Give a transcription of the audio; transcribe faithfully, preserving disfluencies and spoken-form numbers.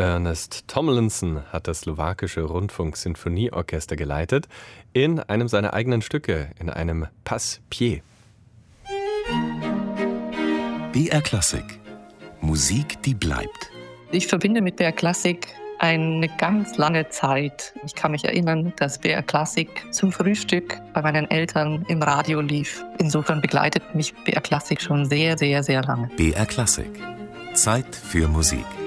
Ernest Tomlinson hat das slowakische Rundfunk-Sinfonieorchester geleitet, in einem seiner eigenen Stücke, in einem Passe-Pied. B R Klassik. Musik, die bleibt. Ich verbinde mit B R Klassik eine ganz lange Zeit. Ich kann mich erinnern, dass B R Klassik zum Frühstück bei meinen Eltern im Radio lief. Insofern begleitet mich B R Klassik schon sehr, sehr, sehr lange. B R Klassik. Zeit für Musik.